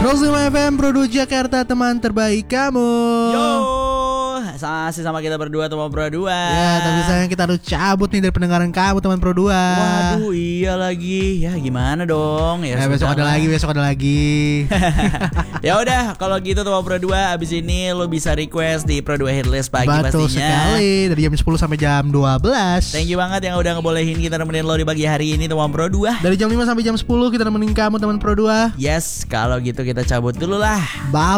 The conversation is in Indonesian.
105 FM Pro 2 Jakarta, teman terbaik kamu. Yo, masih sama kita berdua teman Pro 2. Ya, tapi sayang kita harus cabut nih dari pendengaran kamu teman Pro 2. Waduh, iya lagi. Ya gimana dong? Ya besok ada lagi. Ya udah, kalau gitu teman Pro 2, abis ini lo bisa request di Pro 2 Hitlist pagi. Betul pastinya. sekali, dari jam 10 sampai jam 12. Thank you banget yang udah ngebolehin kita nemenin lo di pagi hari ini teman Pro 2. Dari jam 5 sampai jam 10 kita nemenin kamu teman Pro 2. Yes, kalau gitu kita cabut dulu lah. Bye